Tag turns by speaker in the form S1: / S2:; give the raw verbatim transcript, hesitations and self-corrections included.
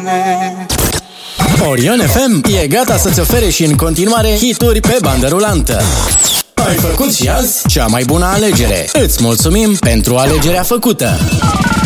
S1: lume.
S2: Orion F M e gata să-ți ofere și în continuare hituri pe bandă rulantă. Ai făcut și azi cea mai bună alegere. Îți mulțumim pentru alegerea făcută.